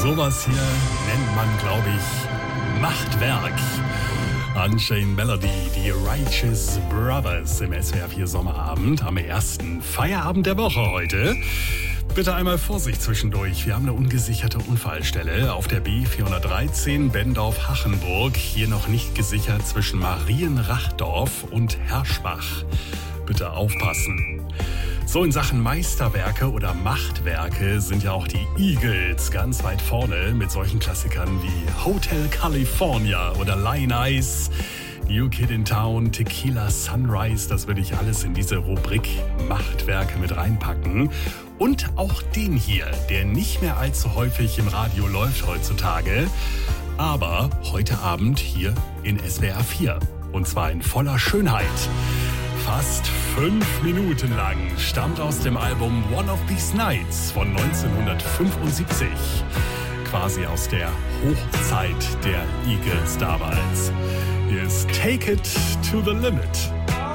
Sowas hier nennt man, glaube ich, Machtwerk. Unchained Melody, die Righteous Brothers im SWR 4 Sommerabend am ersten Feierabend der Woche heute. Bitte einmal Vorsicht zwischendurch. Wir haben eine ungesicherte Unfallstelle auf der B413 Bendorf-Hachenburg. Hier noch nicht gesichert zwischen Marienrachdorf und Herschbach. Bitte aufpassen. So, in Sachen Meisterwerke oder Machtwerke sind ja auch die Eagles ganz weit vorne mit solchen Klassikern wie Hotel California oder Line Ice, New Kid in Town, Tequila Sunrise. Das würde ich alles in diese Rubrik Machtwerke mit reinpacken. Und auch den hier, der nicht mehr allzu häufig im Radio läuft heutzutage, aber heute Abend hier in SWR 4. Und zwar in voller Schönheit. Fast 5 Minuten lang, stammt aus dem Album One of These Nights von 1975. Quasi aus der Hochzeit der Eagles damals. Hier ist Take It to the Limit.